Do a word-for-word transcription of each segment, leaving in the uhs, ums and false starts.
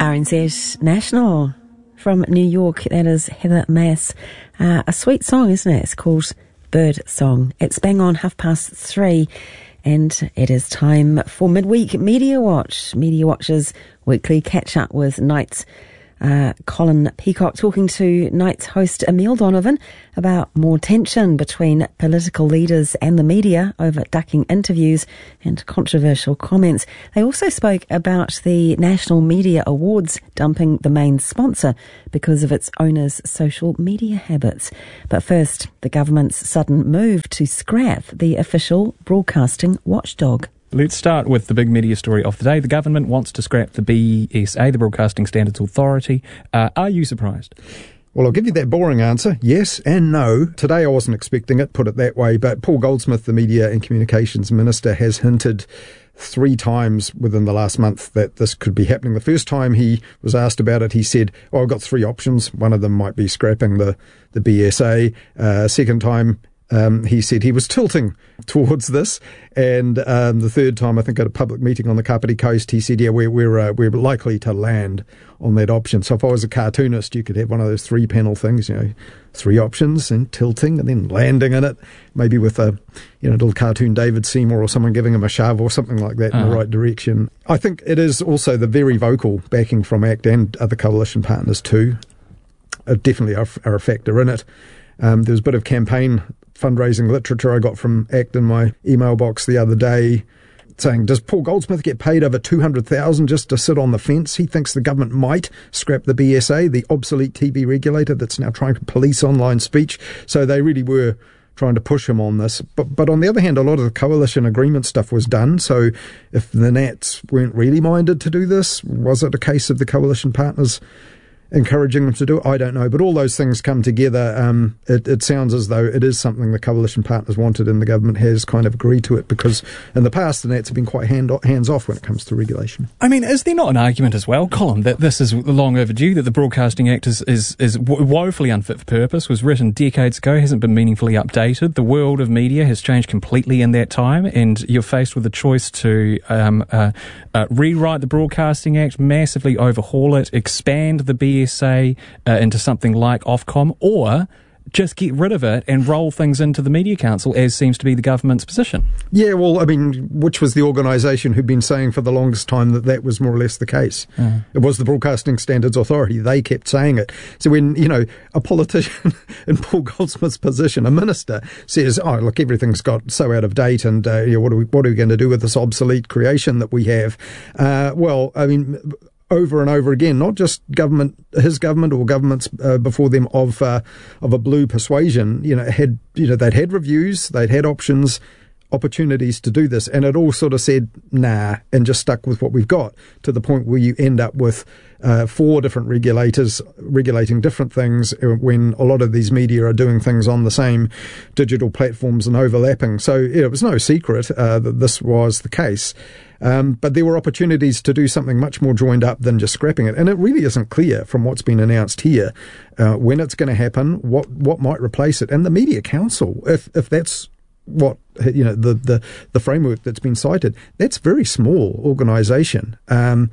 R N Z National from New York. That is Heather Mass. Uh, a sweet song, isn't it? It's called Bird Song. It's bang on half past three, and it is time for Midweek Media Watch. Media Watch's weekly catch-up with Night's uh, Colin Peacock, talking to Night's host Emile Donovan about more tension between political leaders and the media over ducking interviews and controversial comments. They also spoke about the National Media Awards dumping the main sponsor because of its owner's social media habits. But first, the government's sudden move to scrap the official broadcasting watchdog. Let's start with the big media story of the day. The government wants to scrap the B S A, the Broadcasting Standards Authority. Uh, are you surprised? Well, I'll give you that boring answer. Yes and no. Today I wasn't expecting it, put it that way, but Paul Goldsmith, the Media and Communications Minister, has hinted three times within the last month that this could be happening. The first time he was asked about it, he said, oh, I've got three options. One of them might be scrapping the, the B S A. Uh, second time, Um, he said he was tilting towards this, and um, the third time, I think at a public meeting on the Kapiti Coast, he said, yeah, we're we're, uh, we're likely to land on that option. So if I was a cartoonist, you could have one of those three-panel things, you know, three options and tilting and then landing in it, maybe with a you know little cartoon David Seymour or someone giving him a shove or something like that uh-huh. in the right direction. I think it is also the very vocal backing from ACT and other coalition partners too, uh, definitely are, are a factor in it. Um, there was a bit of campaign fundraising literature I got from ACT in my email box the other day saying, does Paul Goldsmith get paid over two hundred thousand dollars just to sit on the fence? He thinks the government might scrap the B S A, the obsolete T V regulator that's now trying to police online speech. So they really were trying to push him on this. But but on the other hand, a lot of the coalition agreement stuff was done. So if the Nats weren't really minded to do this, was it a case of the coalition partners encouraging them to do it? I don't know. But all those things come together. Um, it, it sounds as though it is something the coalition partners wanted and the government has kind of agreed to it, because in the past the Nats have been quite hand, hands-off when it comes to regulation. I mean, is there not an argument as well, Colin, that this is long overdue, that the Broadcasting Act is, is, is woefully unfit for purpose, was written decades ago, hasn't been meaningfully updated. The world of media has changed completely in that time, and you're faced with a choice to um, uh, uh, rewrite the Broadcasting Act, massively overhaul it, expand the B S A uh, into something like Ofcom, or just get rid of it and roll things into the Media Council, as seems to be the government's position. Yeah, well, I mean, which was the organisation who'd been saying for the longest time that that was more or less the case. Uh. It was the Broadcasting Standards Authority. They kept saying it. So when, you know, a politician in Paul Goldsmith's position, a minister, says, oh, look, everything's got so out of date, and uh, you know, what are we, what are we going to do with this obsolete creation that we have? Uh, well, I mean, over and over again, not just government, his government or governments uh, before them of uh, of a blue persuasion, you know, had you know they'd had reviews, they'd had options, opportunities to do this, and it all sort of said nah, and just stuck with what we've got, to the point where you end up with uh, four different regulators regulating different things when a lot of these media are doing things on the same digital platforms and overlapping. So yeah, it was no secret uh, that this was the case. Um, but there were opportunities to do something much more joined up than just scrapping it. And it really isn't clear from what's been announced here uh, when it's going to happen, what what might replace it. And the Media Council, if if that's what, you know, the, the, the framework that's been cited, that's a very small organisation. Um,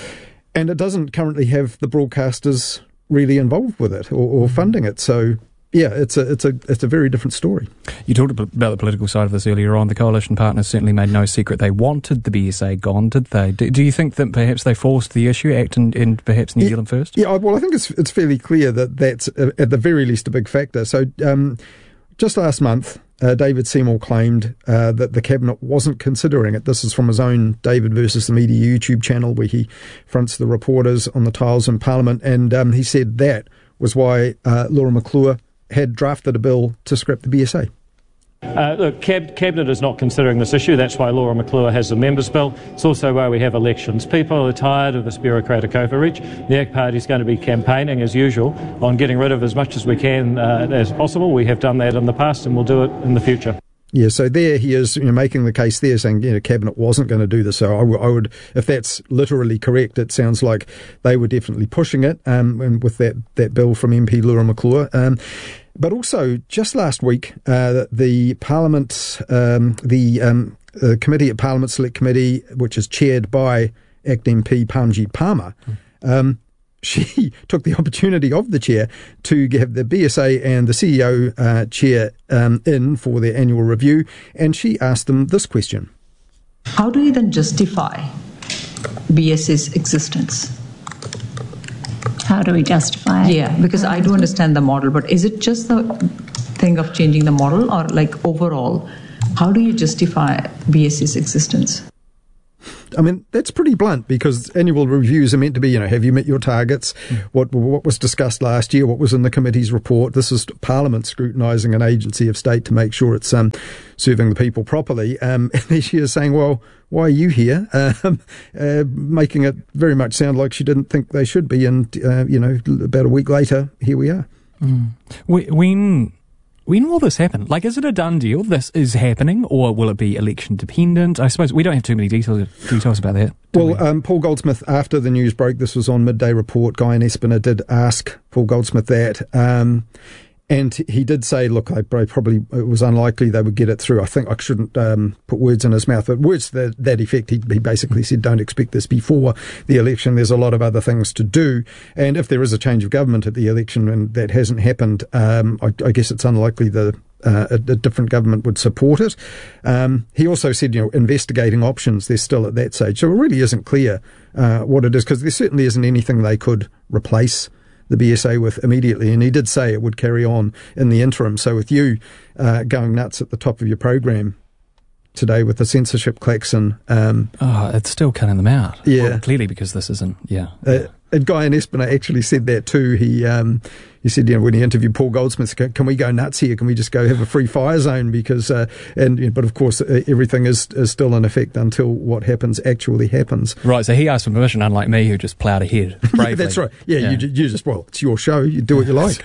and it doesn't currently have the broadcasters really involved with it or, or funding it. So yeah, it's a it's a it's a very different story. You talked about the political side of this earlier on. The coalition partners certainly made no secret they wanted the B S A gone, did they? Do, do you think that perhaps they forced the issue, ACT and, and perhaps New yeah, Zealand First? Yeah, well, I think it's it's fairly clear that that's uh, at the very least a big factor. So um, just last month, uh, David Seymour claimed uh, that the Cabinet wasn't considering it. This is from his own David versus the Media YouTube channel, where he fronts the reporters on the tiles in Parliament, and um, he said that was why uh, Laura McClure had drafted a bill to scrap the B S A. Uh, look, Cab- Cabinet is not considering this issue. That's why Laura McClure has the members' bill. It's also why we have elections. People are tired of this bureaucratic overreach. The ACT Party is going to be campaigning, as usual, on getting rid of as much as we can uh, as possible. We have done that in the past and we'll do it in the future. Yeah, so there he is, you know, making the case there, saying, you know, Cabinet wasn't going to do this. So I, w- I would, if that's literally correct, it sounds like they were definitely pushing it, um, and with that, that bill from M P Laura McClure. Um, but also, just last week, uh, the Parliament, um, the um, uh, committee at Parliament Select Committee, which is chaired by ACT M P Parmjit Parmar, Um, she took the opportunity of the chair to have the B S A and the C E O uh, chair um, in for their annual review, and she asked them this question. How do you then justify B S A's existence? How do we justify it? Yeah, because I do understand the model, but is it just the thing of changing the model, or like overall, how do you justify B S A's existence? I mean, that's pretty blunt, because annual reviews are meant to be, you know, have you met your targets? Mm. What what was discussed last year? What was in the committee's report? This is Parliament scrutinising an agency of state to make sure it's um, serving the people properly. Um, and then she is saying, well, why are you here? Um, uh, making it very much sound like she didn't think they should be. And, uh, you know, about a week later, here we are. Mm. When... When will this happen? Like, is it a done deal? This is happening, or will it be election dependent? I suppose we don't have too many details details about that. Well, we? um, Paul Goldsmith, after the news broke, this was on Midday Report, Guy and Espiner did ask Paul Goldsmith that. Um, and he did say, look, I probably, it was unlikely they would get it through. I think I shouldn't um, put words in his mouth, but words to that, that effect. He, he basically said, don't expect this before the election. There's a lot of other things to do. And if there is a change of government at the election and that hasn't happened, um, I, I guess it's unlikely the Uh, a, a different government would support it. Um, he also said, you know, investigating options, they're still at that stage. So it really isn't clear uh, what it is, because there certainly isn't anything they could replace the B S A with immediately. And he did say it would carry on in the interim. So with you uh, going nuts at the top of your program today with the censorship klaxon. Um, oh, it's still cutting them out. Yeah. Well, clearly because this isn't, yeah. Uh, and Guy and Espiner actually said that too. He um, he said, you know, when he interviewed Paul Goldsmith, can, can we go nuts here? Can we just go have a free fire zone? Because, uh, and you know, but of course, uh, everything is, is still in effect until what happens actually happens. Right, so he asked for permission, unlike me, who just ploughed ahead bravely. Yeah, that's right. Yeah, yeah. You, you just, well, it's your show. You do what you like.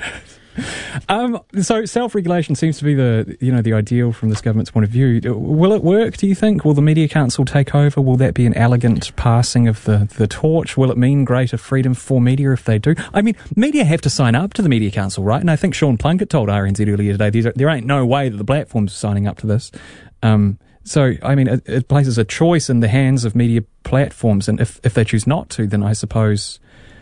Um, so self-regulation seems to be the, you know, the ideal from this government's point of view. Will it work, do you think? Will the Media Council take over? Will that be an elegant passing of the, the torch? Will it mean greater freedom for media if they do? I mean, media have to sign up to the Media Council, right? And I think Sean Plunkett told R N Z earlier today, there, there ain't no way that the platforms are signing up to this. Um, so, I mean, it, it places a choice in the hands of media platforms, and if, if they choose not to, then I suppose...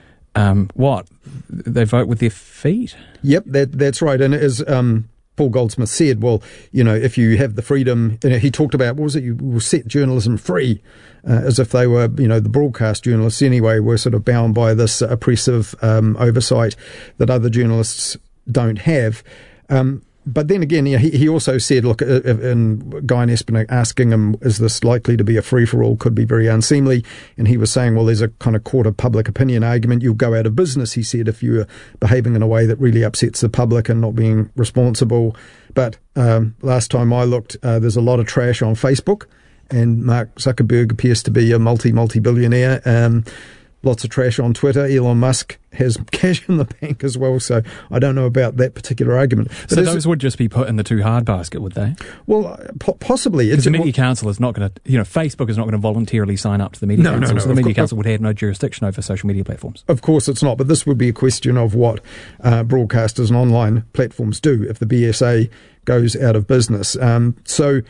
Um, what? They vote with their feet? Yep, that, that's right. And as um, Paul Goldsmith said, well, you know, if you have the freedom, you know, he talked about, what was it, you will set journalism free, uh, as if they were, you know, the broadcast journalists anyway were sort of bound by this oppressive um, oversight that other journalists don't have. Um, But then again, he, he also said, look, and Guy and Espiner asking him, is this likely to be a free-for-all, could be very unseemly. And he was saying, well, there's a kind of court of public opinion argument. You'll go out of business, he said, if you're behaving in a way that really upsets the public and not being responsible. But um, last time I looked, uh, there's a lot of trash on Facebook, and Mark Zuckerberg appears to be a multi, multi-billionaire. Um, Lots of trash on Twitter. Elon Musk has cash in the bank as well, so I don't know about that particular argument. But so those would just be put in the too hard basket, would they? Well, po- possibly. Because the Media Council is not going to, you know, Facebook is not going to voluntarily sign up to the Media no, Council, no, no, so the Media co- Council would have no jurisdiction over social media platforms. Of course it's not, but this would be a question of what uh, broadcasters and online platforms do if the B S A goes out of business. Um, so...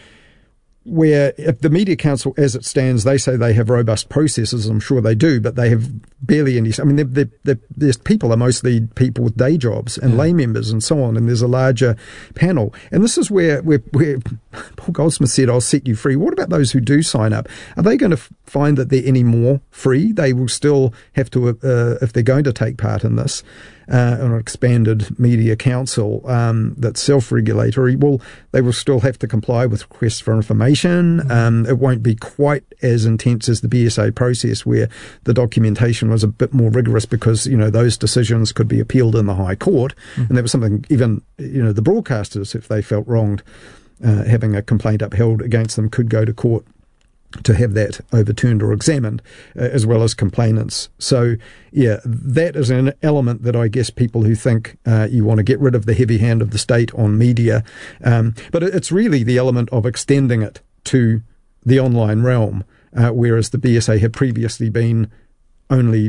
where if the Media Council, as it stands, they say they have robust processes, I'm sure they do, but they have barely any. I mean, they're, they're, they're, there's people are mostly people with day jobs and yeah. lay members and so on, and there's a larger panel. And this is where, where, where Paul Goldsmith said, I'll set you free. What about those who do sign up? Are they going to f- find that they're any more free? They will still have to, uh, if they're going to take part in this, Uh, an expanded media council um, that's self-regulatory, well, they will still have to comply with requests for information. Mm-hmm. Um, it won't be quite as intense as the B S A process, where the documentation was a bit more rigorous because, you know, those decisions could be appealed in the High Court. Mm-hmm. And that was something even, you know, the broadcasters, if they felt wronged, uh, having a complaint upheld against them, could go to court to have that overturned or examined, uh, as well as complainants. So, yeah, that is an element that I guess people who think uh, you want to get rid of the heavy hand of the state on media, um, but it's really the element of extending it to the online realm, uh, whereas the B S A had previously been only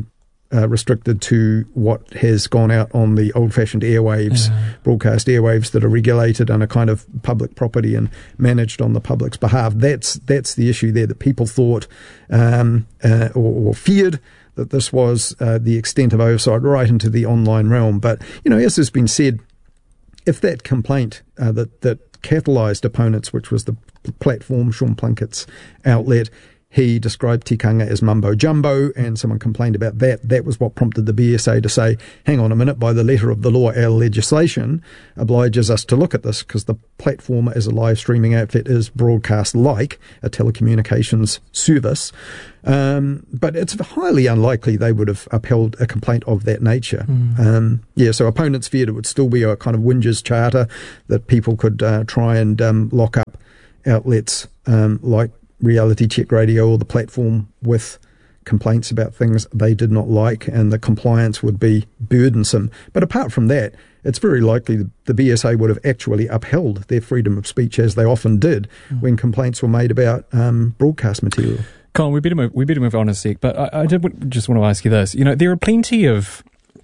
uh, restricted to what has gone out on the old-fashioned airwaves, yeah. broadcast airwaves that are regulated and are kind of public property and managed on the public's behalf. That's that's the issue there, that people thought um, uh, or, or feared that this was uh, the extent of oversight right into the online realm. But, you know, as has been said, if that complaint uh, that, that catalysed opponents, which was the platform, Sean Plunkett's outlet, he described tikanga as mumbo jumbo, and someone complained about that. That was what prompted the B S A to say, hang on a minute, by the letter of the law, our legislation obliges us to look at this, because the platform as a live streaming outfit is broadcast like a telecommunications service. Um, but it's highly unlikely they would have upheld a complaint of that nature. Mm. Um, yeah, so opponents feared it would still be a kind of Windsors charter, that people could uh, try and um, lock up outlets um, like Reality Check Radio or the platform with complaints about things they did not like, and the compliance would be burdensome. But apart from that, it's very likely the B S A would have actually upheld their freedom of speech, as they often did mm. when complaints were made about um, broadcast material. Colin, we better move, we better move on a sec, but I, I did just want to ask you this. You know, there are plenty of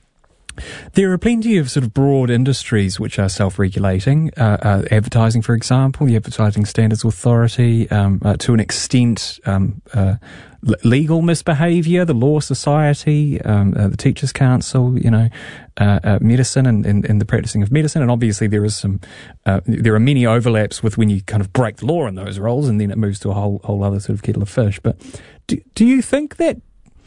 There are plenty of sort of broad industries which are self-regulating. Uh, uh, advertising, for example, the Advertising Standards Authority, um, uh, to an extent, um, uh, l- legal misbehaviour, the Law Society, um, uh, the Teachers' Council, you know, uh, uh, medicine and, and, and the practicing of medicine. And obviously there is some, uh, there are many overlaps with when you kind of break the law in those roles, and then it moves to a whole whole other sort of kettle of fish. But do, do you think that?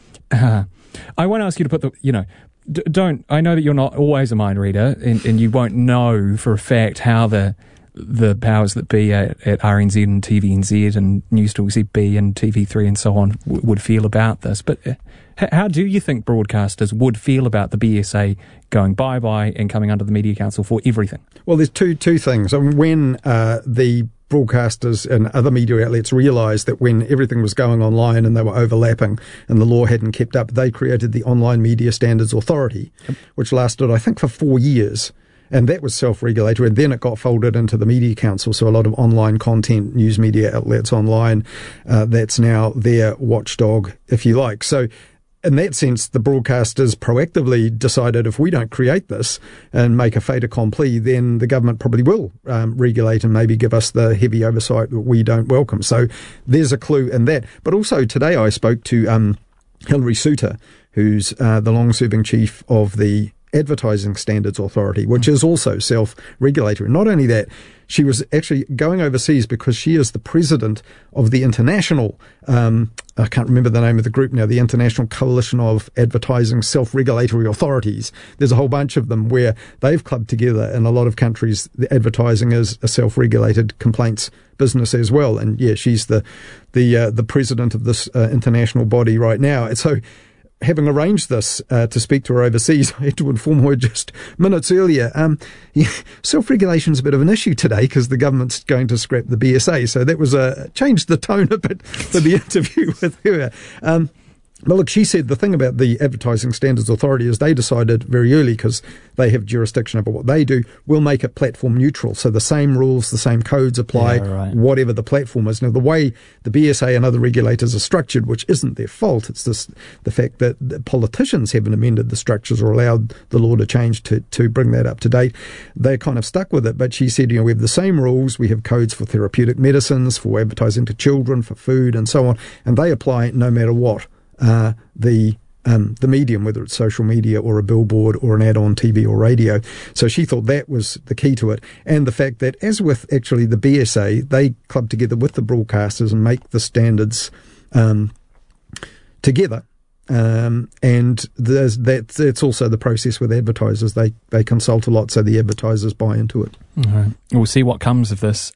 Uh, I won't ask you to put the, you know. D- don't I know that you're not always a mind reader, and, and you won't know for a fact how the the powers that be at, at R N Z and T V N Z and Newstalk Z B and T V three and so on w- would feel about this. But uh, h- how do you think broadcasters would feel about the B S A going bye-bye and coming under the Media Council for everything? Well, there's two two things. I mean, when uh, the broadcasters and other media outlets realised that when everything was going online and they were overlapping and the law hadn't kept up, they created the Online Media Standards Authority, yep. which lasted, I think, for four years. And that was self-regulatory, and then it got folded into the Media Council, so a lot of online content, news media outlets online, uh, that's now their watchdog, if you like. So in that sense, the broadcasters proactively decided, if we don't create this and make a fait accompli, then the government probably will um, regulate and maybe give us the heavy oversight that we don't welcome. So there's a clue in that. But also today I spoke to um, Hilary Suter, who's uh, the long-serving chief of the Advertising Standards Authority, which is also self-regulatory. Not only that, she was actually going overseas because she is the president of the international, um, I can't remember the name of the group now, the International Coalition of Advertising Self-Regulatory Authorities. There's a whole bunch of them where they've clubbed together. In a lot of countries, the advertising is a self-regulated complaints business as well. And yeah, she's the the uh, the president of this uh, international body right now. And so, having arranged this uh, to speak to her overseas, I had to inform her just minutes earlier. Um, yeah, self-regulation is a bit of an issue today because the government's going to scrap the B S A. So that was a changed the tone a bit for the interview with her. Um, But look, she said the thing about the Advertising Standards Authority is they decided very early, because they have jurisdiction over what they do, we'll make it platform neutral. So the same rules, the same codes apply, yeah, right. whatever the platform is. Now, the way the B S A and other regulators are structured, which isn't their fault, it's just the fact that the politicians haven't amended the structures or allowed the law to change to, to bring that up to date. They're kind of stuck with it. But she said, you know, we have the same rules. We have codes for therapeutic medicines, for advertising to children, for food and so on. And they apply no matter what. Uh, the um, the medium, whether it's social media or a billboard or an ad on T V or radio. So she thought that was the key to it. And the fact that, as with actually the B S A, they club together with the broadcasters and make the standards um, together. Um, and there's that. It's also the process with advertisers. They they consult a lot, so the advertisers buy into it. All right. We'll see what comes of this.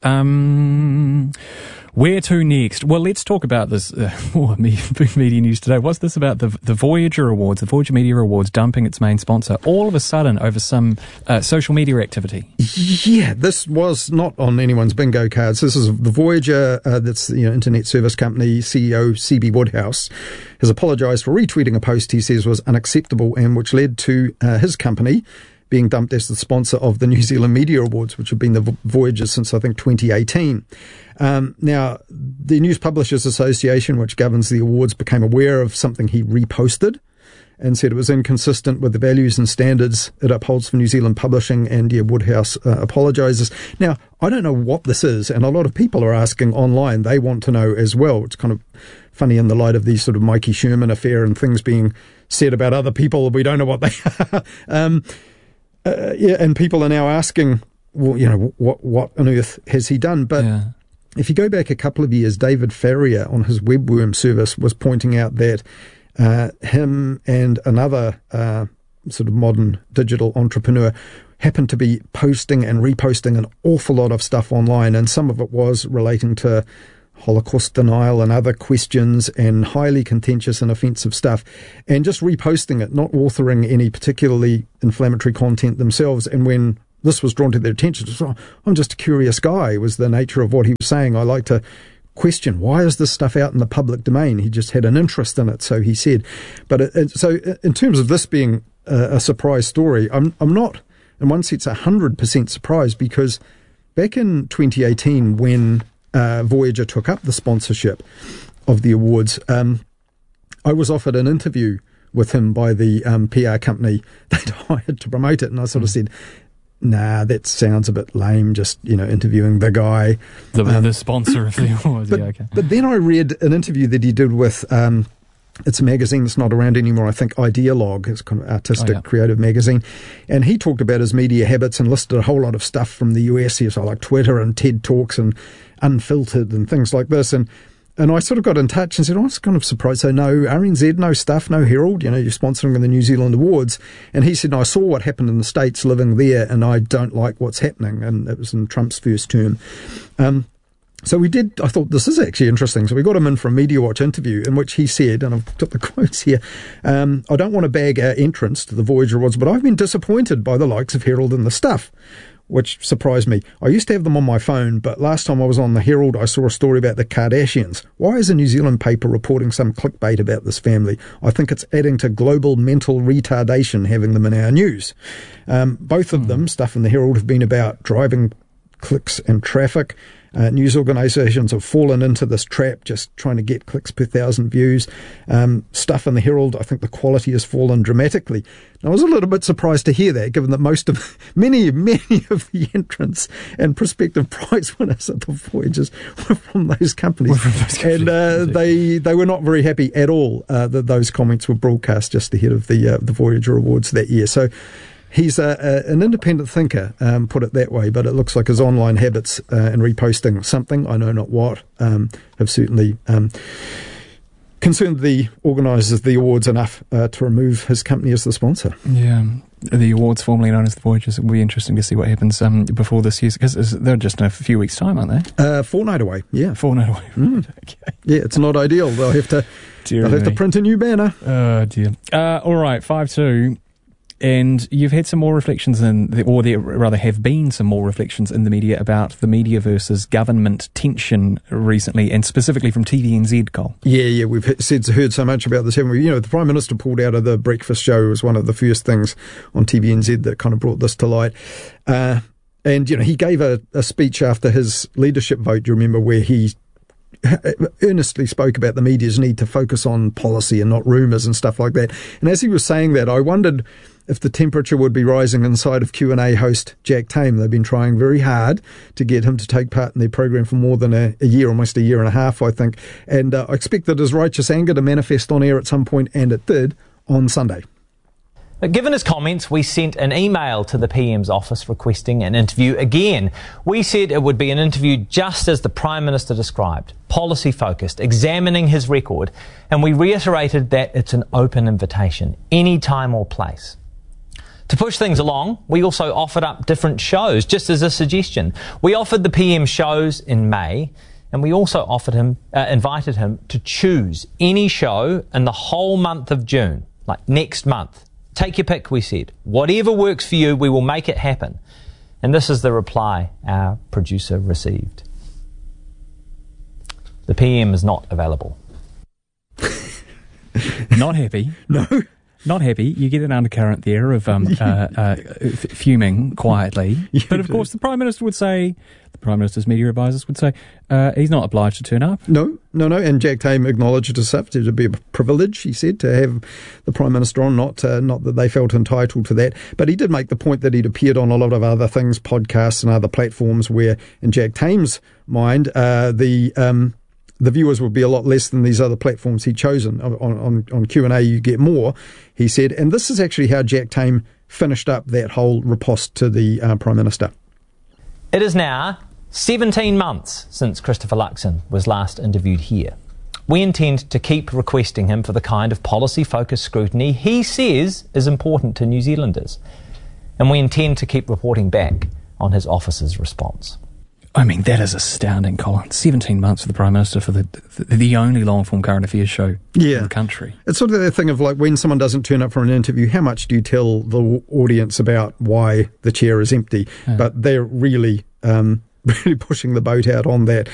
Um, where to next? Well, let's talk about this. Uh, oh, big media news today. What's this about the the Voyager Awards, the Voyager Media Awards dumping its main sponsor all of a sudden over some uh, social media activity? Yeah, this was not on anyone's bingo cards. This is the Voyager, uh, that's the you know, internet service company C E O C B Woodhouse has apologised for retweeting a post he says was unacceptable and which led to uh, his company being dumped as the sponsor of the New Zealand Media Awards, which have been the Voyagers since, I think, twenty eighteen. Um, now, the News Publishers Association, which governs the awards, became aware of something he reposted and said it was inconsistent with the values and standards it upholds for New Zealand publishing, and yeah, Woodhouse uh, apologises. Now, I don't know what this is, and a lot of people are asking online. They want to know as well. It's kind of funny in the light of the sort of Mikey Sherman affair and things being said about other people. We don't know what they are. um, uh, yeah, and people are now asking, well, you know, what, what on earth has he done? But yeah. if you go back a couple of years, David Farrier on his Webworm service was pointing out that Uh, him and another uh, sort of modern digital entrepreneur happened to be posting and reposting an awful lot of stuff online, and some of it was relating to Holocaust denial and other questions and highly contentious and offensive stuff, and just reposting it, not authoring any particularly inflammatory content themselves. And when this was drawn to their attention, just, oh, I'm just a curious guy, was the nature of what he was saying. I like to question, why is this stuff out in the public domain? He just had an interest in it, so he said. But it, it, so in terms of this being a, a surprise story, I'm I'm not, in one sense, one hundred percent surprised, because back in twenty eighteen, when uh, Voyager took up the sponsorship of the awards, um, I was offered an interview with him by the um, P R company they'd hired to promote it, and I sort of said, nah, that sounds a bit lame, just, you know, interviewing the guy. The, um, the sponsor of the awards, but, yeah, okay. But then I read an interview that he did with, um, it's a magazine that's not around anymore, I think Idealog, it's kind of artistic, oh, yeah. creative magazine, and he talked about his media habits and listed a whole lot of stuff from the U S, so like Twitter and TED Talks and Unfiltered and things like this, and And I sort of got in touch and said, oh, I was kind of surprised. So no R N Z, no stuff, no Herald, you know, you're sponsoring the New Zealand Awards. And he said, no, I saw what happened in the States living there, and I don't like what's happening. And it was in Trump's first term. Um, so we did, I thought, this is actually interesting. So we got him in for a Media Watch interview in which he said, and I've got the quotes here, um, I don't want to bag our entrance to the Voyager Awards, but I've been disappointed by the likes of Herald and the Stuff, which surprised me. I used to have them on my phone, but last time I was on the Herald, I saw a story about the Kardashians. Why is a New Zealand paper reporting some clickbait about this family? I think it's adding to global mental retardation having them in our news. Um, both of them, Stuff and the Herald, have been about driving clicks and traffic. Uh, news organisations have fallen into this trap, just trying to get clicks per thousand views. Um, Stuff in the Herald, I think the quality has fallen dramatically. And I was a little bit surprised to hear that, given that most of, many, many of the entrants and prospective prize winners at the Voyagers were from those companies. From those companies. And uh, they they were not very happy at all uh, that those comments were broadcast just ahead of the uh, the Voyager Awards that year. So he's a, a, an independent thinker, um, put it that way, but it looks like his online habits uh, and reposting something, I know not what, um, have certainly um, concerned the organisers of the awards enough uh, to remove his company as the sponsor. Yeah, the awards formerly known as the Voyagers. It will be interesting to see what happens um, before this year, because they're just in a few weeks' time, aren't they? Uh, fortnight away, yeah. Fortnight away, mm. Okay. Yeah, it's not ideal. They'll have to, they'll have to print a new banner. Oh, dear. Uh, all right, five two. And you've had some more reflections in, the, or there rather have been some more reflections in the media about the media versus government tension recently, and specifically from T V N Z, Cole. Yeah, yeah, we've said, heard so much about this, haven't we? You know, the Prime Minister pulled out of the breakfast show was one of the first things on T V N Z that kind of brought this to light. Uh, and, you know, he gave a, a speech after his leadership vote, do you remember, where he earnestly spoke about the media's need to focus on policy and not rumours and stuff like that. And as he was saying that, I wondered if the temperature would be rising inside of Q and A host Jack Tame. They've been trying very hard to get him to take part in their program for more than a, a year, almost a year and a half, I think. And uh, I expected his righteous anger to manifest on air at some point, and it did on Sunday. Given his comments, we sent an email to the P M's office requesting an interview again. We said it would be an interview just as the Prime Minister described, policy-focused, examining his record, and we reiterated that it's an open invitation, any time or place. To push things along, we also offered up different shows, just as a suggestion. We offered the P M shows in May, and we also offered him, uh, invited him to choose any show in the whole month of June, like next month. Take your pick, we said. Whatever works for you, we will make it happen. And this is the reply our producer received. The P M is not available. Not happy. No. Not happy. You get an undercurrent there of um, uh, uh, f- fuming quietly. But of course, the Prime Minister would say, the Prime Minister's media advisors would say, uh, he's not obliged to turn up. No, no, no. And Jack Tame acknowledged as such. It would be a privilege, he said, to have the Prime Minister on, not uh, not that they felt entitled to that. But he did make the point that he'd appeared on a lot of other things, podcasts and other platforms where, in Jack Tame's mind, uh, the... Um, the viewers would be a lot less than these other platforms he'd chosen. On, on, on Q and A, you get more, he said. And this is actually how Jack Tame finished up that whole riposte to the uh, Prime Minister. It is now seventeen months since Christopher Luxon was last interviewed here. We intend to keep requesting him for the kind of policy-focused scrutiny he says is important to New Zealanders. And we intend to keep reporting back on his office's response. I mean, that is astounding, Colin. seventeen months for the Prime Minister for the the, the only long-form current affairs show yeah. in the country. It's sort of that thing of like when someone doesn't turn up for an interview, how much do you tell the audience about why the chair is empty? Yeah. But they're really... Um, really pushing the boat out on that.